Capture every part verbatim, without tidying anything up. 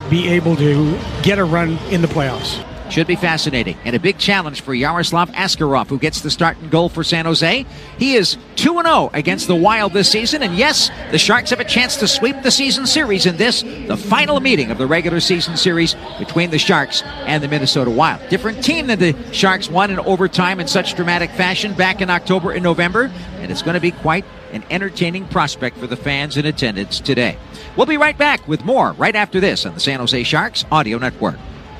be able to get a run in the playoffs. Should be fascinating. And a big challenge for Yaroslav Askarov, who gets the start and goal for San Jose. He is two and oh against the Wild this season. And yes, the Sharks have a chance to sweep the season series in this, the final meeting of the regular season series between the Sharks and the Minnesota Wild. Different team than the Sharks won in overtime in such dramatic fashion back in October and November. And it's going to be quite an entertaining prospect for the fans in attendance today. We'll be right back with more right after this on the San Jose Sharks Audio Network.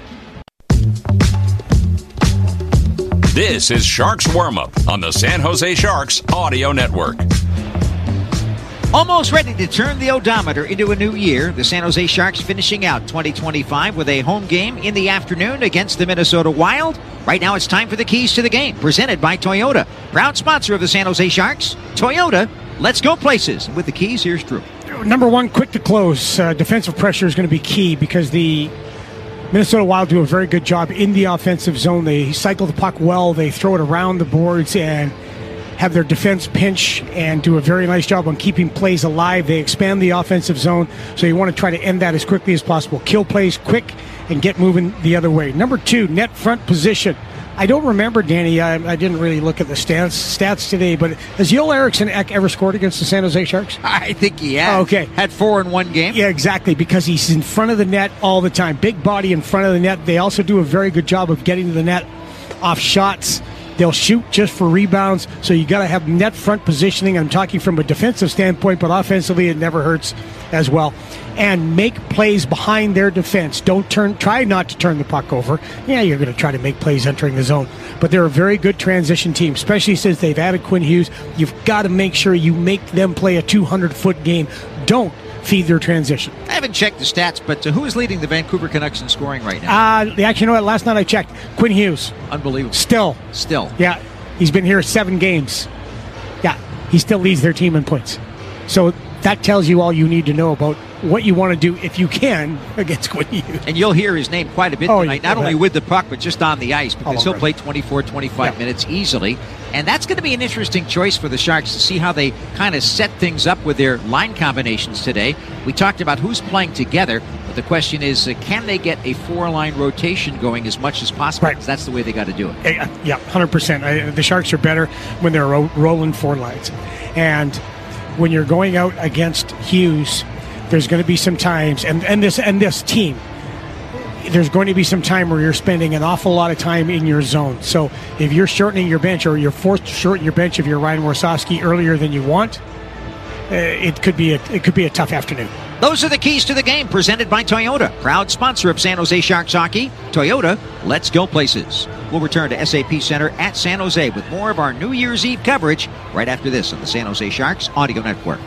This is Sharks Warm-Up on the San Jose Sharks Audio Network. Almost ready to turn the odometer into a new year, the San Jose Sharks finishing out twenty twenty-five with a home game in the afternoon against the Minnesota Wild. Right now it's time for the keys to the game, presented by Toyota. Proud sponsor of the San Jose Sharks, Toyota. Let's go places. With the keys, here's Drew. Number one, quick to close. Uh, defensive pressure is going to be key because the Minnesota Wild do a very good job in the offensive zone. They cycle the puck well. They throw it around the boards and have their defense pinch and do a very nice job on keeping plays alive. They expand the offensive zone, so you want to try to end that as quickly as possible. Kill plays quick and get moving the other way. Number two, net front position. I don't remember, Danny. I, I didn't really look at the stats, stats today, but has Joel Eriksson Ek ever scored against the San Jose Sharks? I think he has. Oh, okay. Had four in one game. Yeah, exactly, because he's in front of the net all the time. Big body in front of the net. They also do a very good job of getting to the net off shots. They'll shoot just for rebounds, so you got to have net front positioning. I'm talking from a defensive standpoint, but offensively it never hurts as well. And make plays behind their defense. Don't turn. Try not to turn the puck over. Yeah, you're going to try to make plays entering the zone, but they're a very good transition team, especially since they've added Quinn Hughes. You've got to make sure you make them play a two hundred foot game. Don't feed their transition. I haven't checked the stats, but uh, who is leading the Vancouver Canucks in scoring right now? Uh, actually, you know what? Last night I checked. Quinn Hughes. Unbelievable. Still. Still. Yeah. He's been here seven games. Yeah. He still leads their team in points. So that tells you all you need to know about what you want to do, if you can, against Quinn Hughes. And you'll hear his name quite a bit oh, tonight, yeah, not only right. with the puck, but just on the ice, because he'll right. play twenty-four, twenty-five yeah. minutes easily. And that's going to be an interesting choice for the Sharks to see how they kind of set things up with their line combinations today. We talked about who's playing together, but the question is, uh, can they get a four-line rotation going as much as possible? Right. Because that's the way they got to do it. Yeah, one hundred percent. I, the Sharks are better when they're ro- rolling four lines. And when you're going out against Hughes, there's going to be some times, and, and this and this team, there's going to be some time where you're spending an awful lot of time in your zone. So if you're shortening your bench, or you're forced to shorten your bench if you're Ryan Warsawski earlier than you want, uh, it could be a, it could be a tough afternoon. Those are the keys to the game, presented by Toyota, proud sponsor of San Jose Sharks hockey. Toyota, let's go places. We'll return to S A P Center at San Jose with more of our New Year's Eve coverage right after this on the San Jose Sharks Audio Network.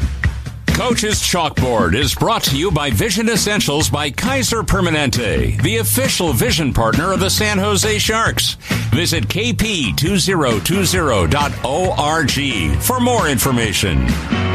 Coach's Chalkboard is brought to you by Vision Essentials by Kaiser Permanente, the official vision partner of the San Jose Sharks. Visit k p two zero two zero dot org for more information.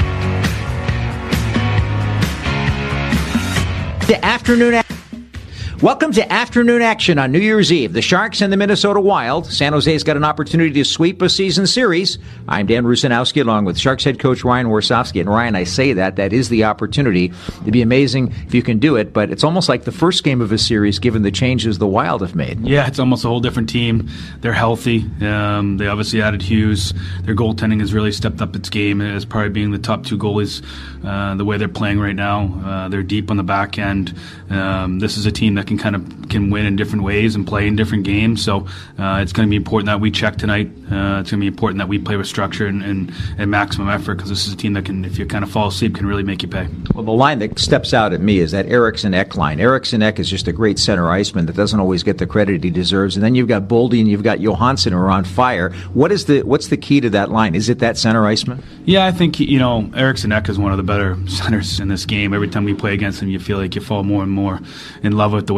The afternoon. Welcome to afternoon action on New Year's Eve. The Sharks and the Minnesota Wild. San Jose's got an opportunity to sweep a season series. I'm Dan Rusanowski along with Sharks head coach Ryan Warsawski. And Ryan, I say that, that is the opportunity. It'd be amazing if you can do it, but it's almost like the first game of a series given the changes the Wild have made. Yeah, it's almost a whole different team. They're healthy. Um, they obviously added Hughes. Their goaltending has really stepped up its game as probably being the top two goalies uh, the way they're playing right now. Uh, they're deep on the back end. Um, this is a team that can kind of can win in different ways and play in different games. So uh, it's going to be important that we check tonight. Uh, it's going to be important that we play with structure and, and, and maximum effort, because this is a team that can, if you kind of fall asleep, can really make you pay. Well, the line that steps out at me is that Eriksson Ek line. Eriksson Ek is just a great center iceman that doesn't always get the credit he deserves. And then you've got Boldy and you've got Johansson who are on fire. What is the what's the key to that line? Is it that center iceman? Yeah, I think, you know, Eriksson Ek is one of the better centers in this game. Every time we play against him, you feel like you fall more and more in love with the way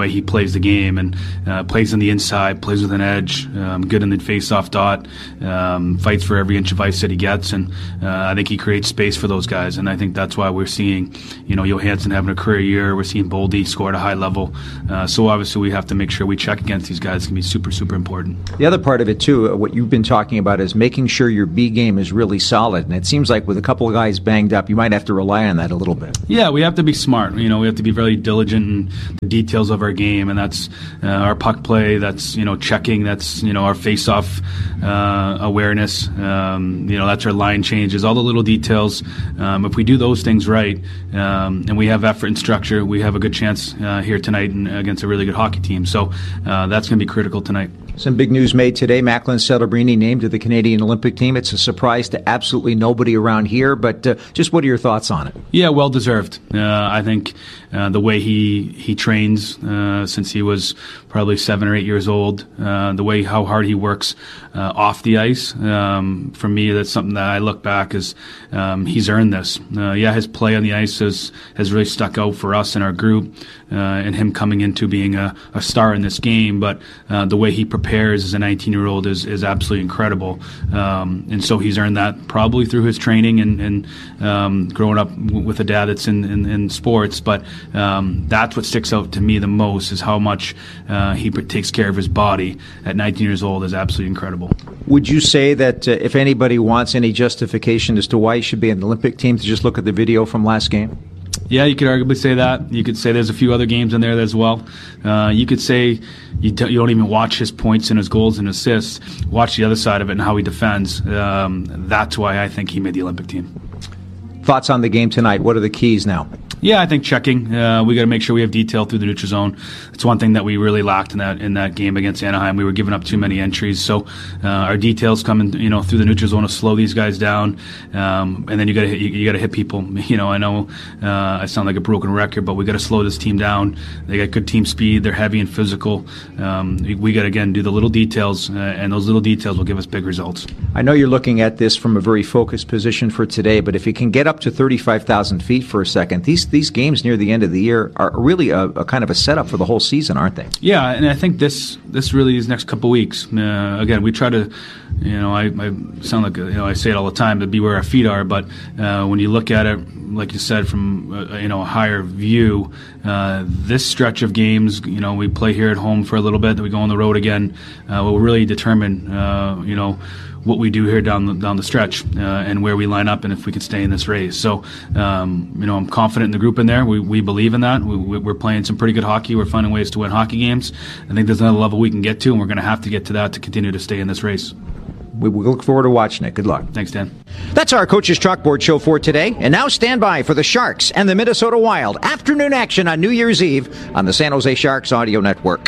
way he plays the game and uh, plays on the inside, plays with an edge, um, good in the face-off dot, um, fights for every inch of ice that he gets, and uh, I think he creates space for those guys, and I think that's why we're seeing, you know, Johansson having a career year. We're seeing Boldy score at a high level. Uh, so obviously we have to make sure we check against these guys. It's going to be super, super important. The other part of it, too, what you've been talking about is making sure your B game is really solid, and it seems like with a couple of guys banged up, you might have to rely on that a little bit. Yeah, we have to be smart. You know, we have to be very diligent in the details of our game, and that's uh, our puck play, that's, you know, checking, that's, you know, our face-off uh, awareness, um, you know, that's our line changes, all the little details. Um, if we do those things right, um, and we have effort and structure, we have a good chance uh, here tonight and against a really good hockey team. So uh, that's going to be critical tonight. Some big news made today. Macklin Celebrini named to the Canadian Olympic team. It's a surprise to absolutely nobody around here, but uh, just what are your thoughts on it? Yeah, well deserved. Uh, I think uh, the way he he trains uh, since he was probably seven or eight years old, uh, the way how hard he works uh, off the ice, um, for me, that's something that I look back as um, he's earned this. Uh, yeah, his play on the ice has, has really stuck out for us in our group, uh, and him coming into being a, a star in this game, but uh, the way he prepares as a nineteen-year-old is, is absolutely incredible. Um, and so he's earned that probably through his training and, and um, growing up w- with a dad that's in, in, in sports. But um, that's what sticks out to me the most is how much uh, he p- takes care of his body at nineteen years old is absolutely incredible. Would you say that uh, if anybody wants any justification as to why he should be in the Olympic team, to just look at the video from last game? Yeah, you could arguably say that. You could say there's a few other games in there as well. Uh, you could say you, d- you don't even watch his points and his goals and assists. Watch the other side of it and how he defends. Um, that's why I think he made the Olympic team. Thoughts on the game tonight? What are the keys now? Yeah, I think checking. Uh, we got to make sure we have detail through the neutral zone. It's one thing that we really lacked in that in that game against Anaheim. We were giving up too many entries. So uh, our details coming, you know, through the neutral zone to slow these guys down. Um, and then you got to you, you got to hit people. You know, I know uh, I sound like a broken record, but we got to slow this team down. They got good team speed. They're heavy and physical. Um, we, we got to again do the little details, uh, and those little details will give us big results. I know you're looking at this from a very focused position for today, but if you can get up to thirty-five thousand feet for a second, these these games near the end of the year are really a, a kind of a setup for the whole season, aren't they? Yeah, and I think this this really these next couple of weeks. Uh, again, we try to, you know, I, I sound like, you know, I say it all the time, to be where our feet are, but uh, when you look at it, like you said, from uh, you know a higher view, uh, this stretch of games, you know, we play here at home for a little bit, then we go on the road again. Uh, will really determine, uh, you know, what we do here down the, down the stretch uh, and where we line up and if we can stay in this race. So, um, you know, I'm confident in the group in there. We we believe in that. We, we're playing some pretty good hockey. We're finding ways to win hockey games. I think there's another level we can get to, and we're going to have to get to that to continue to stay in this race. We, we look forward to watching it. Good luck. Thanks, Dan. That's our Coach's Chalkboard show for today. And now stand by for the Sharks and the Minnesota Wild. Afternoon action on New Year's Eve on the San Jose Sharks Audio Network.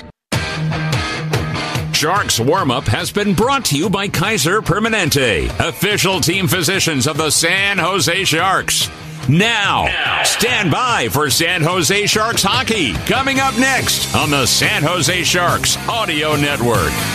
Sharks Warm-Up has been brought to you by Kaiser Permanente, official team physicians of the San Jose Sharks. Now, now, stand by for San Jose Sharks hockey, coming up next on the San Jose Sharks Audio Network.